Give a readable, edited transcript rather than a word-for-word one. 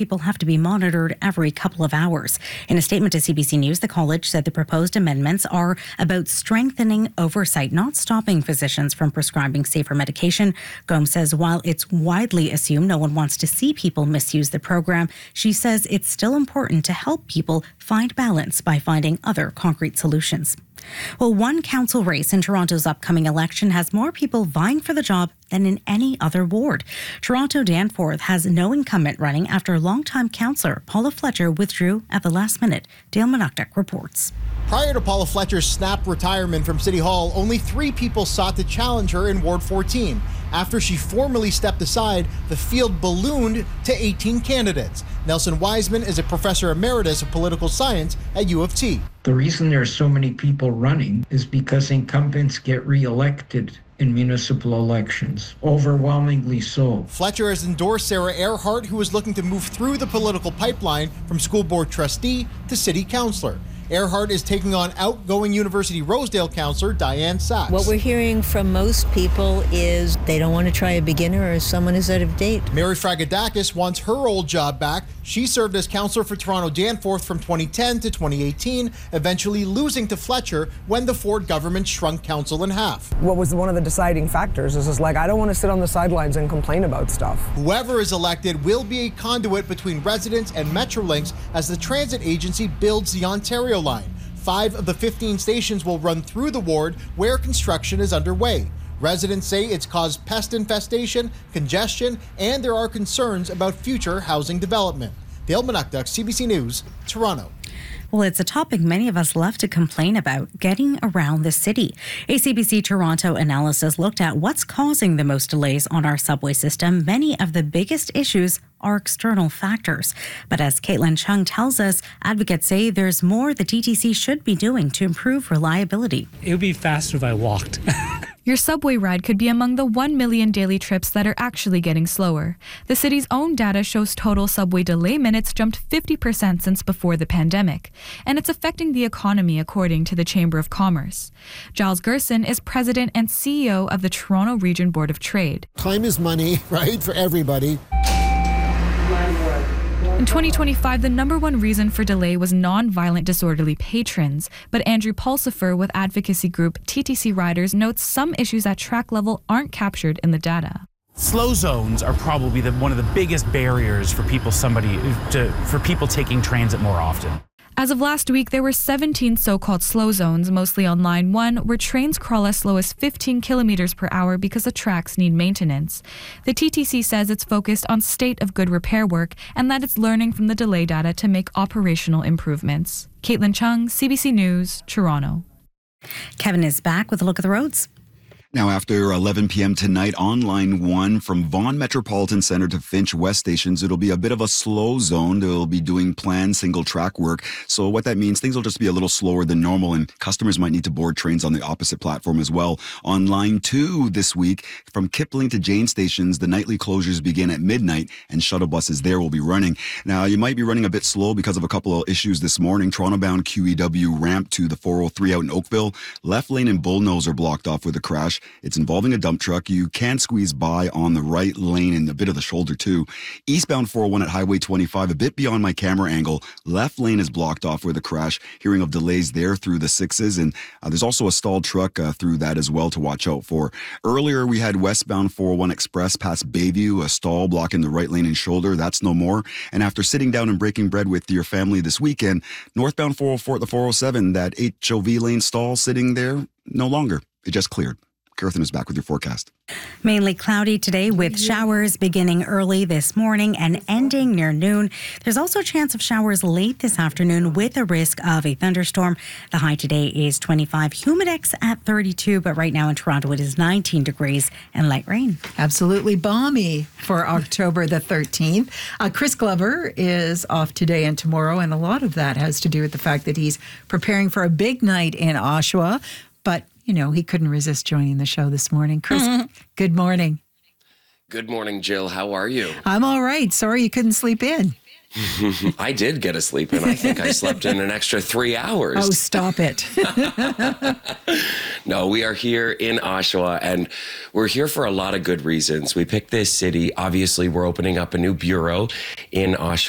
people have to be monitored every couple of hours. In a statement to CBC News, the college said the proposed amendments are about strengthening oversight, not stopping physicians from prescribing safer medication. Gomes says while it's widely assumed no one wants to see people misuse the program, she says it's still important to help people find balance by finding other concrete solutions. Well, one council race in Toronto's upcoming election has more people vying for the job than in any other ward. Toronto Danforth has no incumbent running after longtime councillor Paula Fletcher withdrew at the last minute. Dale Monuktuk reports. Prior to Paula Fletcher's snap retirement from City Hall, only 3 people sought to challenge her in Ward 14. After she formally stepped aside, the field ballooned to 18 candidates. Nelson Wiseman is a professor emeritus of political science at U of T. The reason there are so many people running is because incumbents get re-elected in municipal elections, overwhelmingly so. Fletcher has endorsed Sarah Earhart, who is looking to move through the political pipeline from school board trustee to city councillor. Earhart is taking on outgoing University Rosedale councillor Diane Sachs. What we're hearing from most people is they don't want to try a beginner or someone who's out of date. Mary Fragadakis wants her old job back. She served as councillor for Toronto Danforth from 2010 to 2018, eventually losing to Fletcher when the Ford government shrunk council in half. What was one of the deciding factors is just like, I don't want to sit on the sidelines and complain about stuff. Whoever is elected will be a conduit between residents and Metrolinx as the transit agency builds the Ontario line. 5 of the 15 stations will run through the ward where construction is underway. Residents say it's caused pest infestation, congestion, and there are concerns about future housing development. Dale Monuktuk, CBC News, Toronto. Well, it's a topic many of us love to complain about, getting around the city. A CBC Toronto analysis looked at what's causing the most delays on our subway system. Many of the biggest issues are external factors. But as Caitlin Chung tells us, advocates say there's more the TTC should be doing to improve reliability. It would be faster if I walked. Your subway ride could be among the 1 million daily trips that are actually getting slower. The city's own data shows total subway delay minutes jumped 50% since before the pandemic, and it's affecting the economy according to the Chamber of Commerce. Giles Gerson is president and CEO of the Toronto Region Board of Trade. Time is money, right, for everybody. In 2025, the number one reason for delay was non-violent disorderly patrons. But Andrew Pulsifer with advocacy group TTC Riders notes some issues at track level aren't captured in the data. Slow zones are probably one of the biggest barriers for people taking transit more often. As of last week, there were 17 so-called slow zones, mostly on Line 1, where trains crawl as slow as 15 kilometers per hour because the tracks need maintenance. The TTC says it's focused on state of good repair work and that it's learning from the delay data to make operational improvements. Caitlin Chung, CBC News, Toronto. Kevin is back with a look at the roads. Now, after 11 p.m. tonight on Line 1 from Vaughan Metropolitan Centre to Finch West stations, it'll be a bit of a slow zone. They'll be doing planned single track work. So what that means, things will just be a little slower than normal, and customers might need to board trains on the opposite platform as well. On Line 2 this week, from Kipling to Jane stations, the nightly closures begin at midnight, and shuttle buses there will be running. Now, you might be running a bit slow because of a couple of issues this morning. Toronto-bound QEW ramp to the 403 out in Oakville. Left lane and Bullnose are blocked off with a crash. It's involving a dump truck. You can squeeze by on the right lane and a bit of the shoulder too. Eastbound 401 at Highway 25, a bit beyond my camera angle. Left lane is blocked off with a crash. Hearing of delays there through the 6s, and there's also a stalled truck through that as well to watch out for. Earlier, we had westbound 401 Express past Bayview, a stall blocking the right lane and shoulder. That's no more. And after sitting down and breaking bread with your family this weekend, northbound 404 at the 407, that HOV lane stall sitting there, no longer. It just cleared. Girthen is back with your forecast. Mainly cloudy today with showers beginning early this morning and ending near noon. There's also a chance of showers late this afternoon with a risk of a thunderstorm. The high today is 25, humidex at 32, but right now in Toronto it is 19 degrees and light rain. Absolutely balmy for October the 13th. Chris Glover is off today and tomorrow, and a lot of that has to do with the fact that he's preparing for a big night in Oshawa, but you know, he couldn't resist joining the show this morning. Chris, good morning. Good morning, Jill. How are you? I'm all right. Sorry you couldn't sleep in. I did get a sleep in. I think I slept in an extra 3 hours. Oh, stop it. No, we are here in Oshawa, and we're here for a lot of good reasons. We picked this city. Obviously, we're opening up a new bureau in Oshawa.